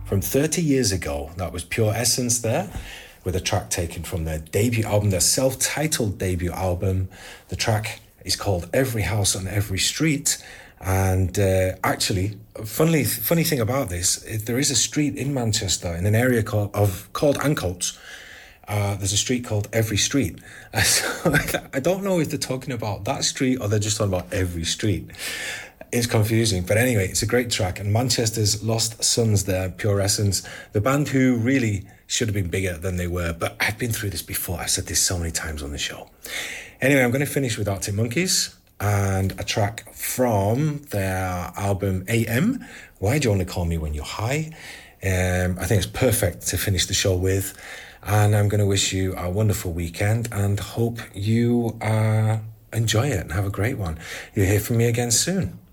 from 30 years ago. That was Pure Essence there, with a track taken from their debut album, their self-titled debut album. The track is called Every House on Every Street. And actually, funny thing about this, there is a street in Manchester in an area called Ancoats. There's a street called Every Street. So I don't know if they're talking about that street or they're just talking about every street. It's confusing, but anyway, it's a great track. And Manchester's Lost Sons there, Pure Essence, the band who really should have been bigger than they were. But I've been through this before. I've said this so many times on the show. Anyway, I'm going to finish with Arctic Monkeys and a track from their album AM, Why Do You Only Call Me When You're High? I think it's perfect to finish the show with. And I'm going to wish you a wonderful weekend and hope you enjoy it and have a great one. You'll hear from me again soon.